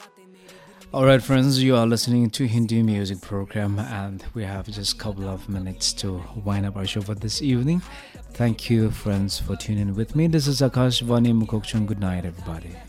All right, friends, you are listening to Hindi music program, and we have just a couple of minutes to wind up our show for this evening. Thank you, friends, for tuning in with me. This is Akash Vani Mukokchung. Good night, everybody.